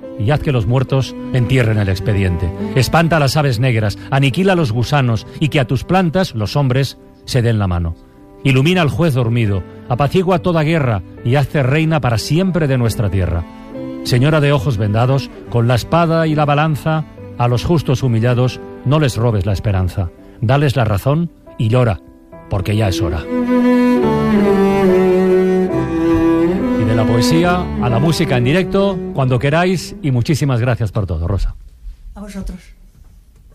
y haz que los muertos entierren el expediente. Espanta a las aves negras, aniquila a los gusanos y que a tus plantas, los hombres, se den la mano. Ilumina al juez dormido, apacigua toda guerra y hazte reina para siempre de nuestra tierra. Señora de ojos vendados, con la espada y la balanza, a los justos humillados no les robes la esperanza. Dales la razón y llora, porque ya es hora. Y de la poesía a la música en directo, cuando queráis, y muchísimas gracias por todo, Rosa. A vosotros.